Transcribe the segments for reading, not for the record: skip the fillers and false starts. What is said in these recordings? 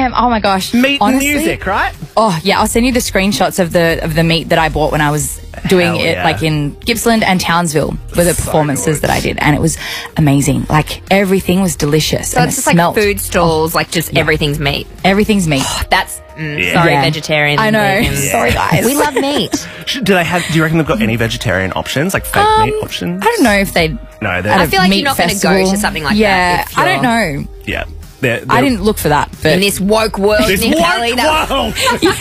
am. Oh my gosh. Meat Honestly, and music, right? Oh yeah, I'll send you the screenshots of the meat that I bought when I was doing Hell it, yeah. like in Gippsland and Townsville, were the So performances good. that I did, and it was amazing. Like everything was delicious. So and it's it just like smelt. food stalls, like just everything's meat. Everything's meat. That's Yeah. sorry, Yeah. vegetarian. I know. vegans. Sorry, guys. We love meat. Do you reckon they've got any vegetarian options, like fake meat options? I don't know if they. No, I feel like meat you're not going to festival. go to something like Yeah, that. if I don't you're know. Yeah. I didn't look for that, but In this woke world, This Nick Kelly, that world.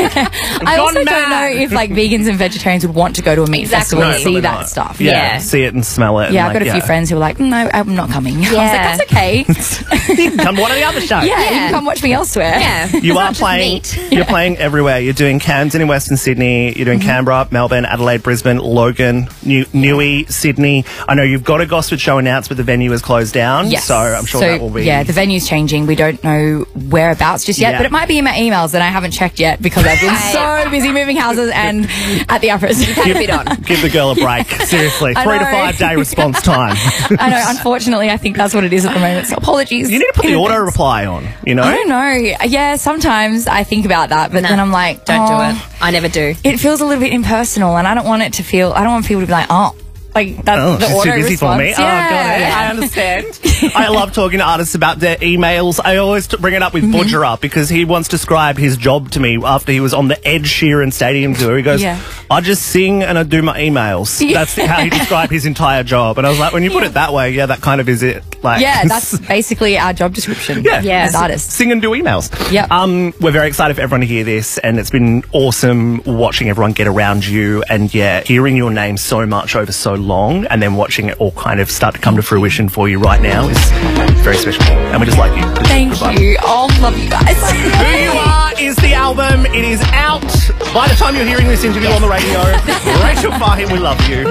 I also gone don't know mad. if like vegans and vegetarians would want to go to a meat Exactly. festival No, and see probably that not. stuff. Yeah. See it and smell it. Yeah, and I've got a few friends who were like, no, I'm not coming. I was like, Yeah. that's okay. Come to one of the other shows. Yeah, you Yeah. can come watch me elsewhere. yeah, You are just playing. meat. You're playing everywhere. You're doing Camden in Western Sydney. You're doing Canberra, Melbourne, Adelaide, Brisbane, Logan, Newey, Sydney. I know you've got a Gosford show announced, but the venue is closed down. Yes. So I'm sure that will be. Yeah, the venue's changing. We don't know whereabouts just yet, Yeah. but it might be in my emails and I haven't checked yet because I've been so busy moving houses and at the uppers. Had a bit on. Give the girl a break. Seriously, I 3 to know. 5 day response time. I know, unfortunately, I think that's what it is at the moment. So apologies. You need to put the auto reply on. You know. I don't know. Yeah, sometimes I think about that, but then I'm like, Don't oh, do it. I never do. It feels a little bit impersonal, and I don't want it to feel. I don't want people to be like, oh, like that's Oh, the she's auto too busy response. for me. Yeah. Oh, got it. I understand. I love talking to artists about their emails. I always bring it up with Budgerah because he once described his job to me after he was on the Ed Sheeran Stadium tour. He goes, Yeah. I just sing and I do my emails. Yeah. That's how he described his entire job. And I was like, when you put it that way, yeah, that kind of is it. Like, Yeah, that's basically our job description. Yeah. Yeah. as artists. Sing and do emails. Yep. We're very excited for everyone to hear this, and it's been awesome watching everyone get around you and, yeah, hearing your name so much over so long and then watching it all kind of start to come to fruition for you right now is very special. And we just like you. Thank Goodbye. you. Oh, love you guys. Who You Are is the album. It is out by the time you're hearing this interview on the radio. Rachel Fahim, we love you.